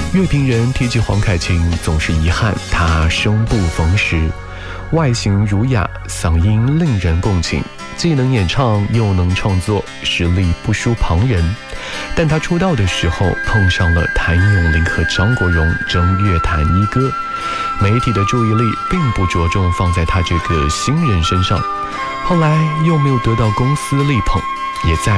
乐评人提起黄凯芹，总是遗憾他生不逢时。外形儒雅，嗓音令人共情，既能演唱又能创作，实力不输旁人。但他出道的时候碰上了谭咏麟和张国荣争乐坛一哥，媒体的注意力并不着重放在他这个新人身上，后来又没有得到公司力捧，也再